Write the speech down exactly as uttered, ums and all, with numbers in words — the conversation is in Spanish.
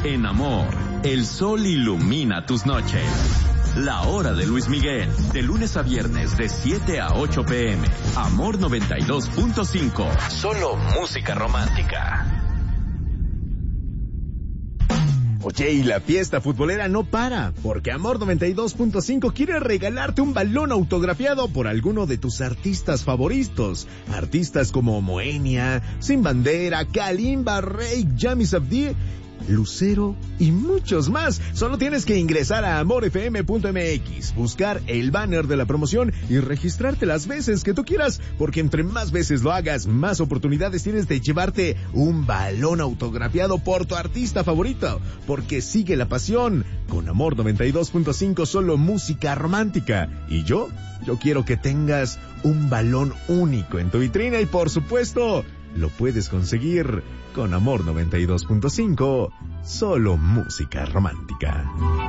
En Amor, el sol ilumina tus noches. La hora de Luis Miguel, de lunes a viernes de siete a ocho pm. Amor noventa y dos punto cinco. Solo música romántica. Oye, y la fiesta futbolera no para, porque Amor noventa y dos punto cinco quiere regalarte un balón autografiado por alguno de tus artistas favoritos. Artistas como Moenia, Sin Bandera, Kalimba, Rey, Yami Sabdi, Lucero y muchos más. Solo tienes que ingresar a amor f m punto m x, buscar el banner de la promoción y registrarte las veces que tú quieras, porque entre más veces lo hagas, más oportunidades tienes de llevarte un balón autografiado por tu artista favorito, porque sigue la pasión. Con Amor noventa y dos punto cinco, solo música romántica. Y yo, yo quiero que tengas un balón único en tu vitrina y, por supuesto, lo puedes conseguir con Amor noventa y dos punto cinco, solo música romántica.